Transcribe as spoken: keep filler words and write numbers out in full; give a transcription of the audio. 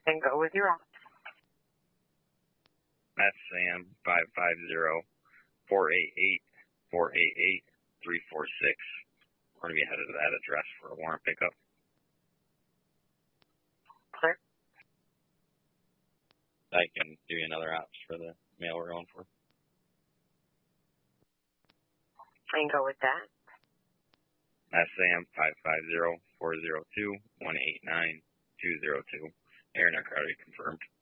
And go with your off. That's Sam, five five zero, four eight eight, four eight eight, three four six. We're going to be headed to that address for a warrant pickup. Clear. I can give you another ops for the mail we're going for. And go with that. That's Sam, five five zero, four zero two, one eight nine, two zero two. Air narcotic confirmed.